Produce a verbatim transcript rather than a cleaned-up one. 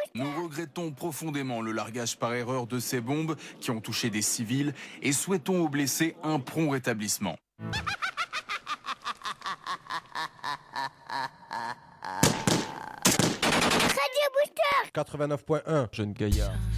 Nous regrettons profondément le largage par erreur de ces bombes qui ont touché des civils et souhaitons aux blessés un prompt rétablissement. quatre-vingt-neuf point un, Jeune Gaillard.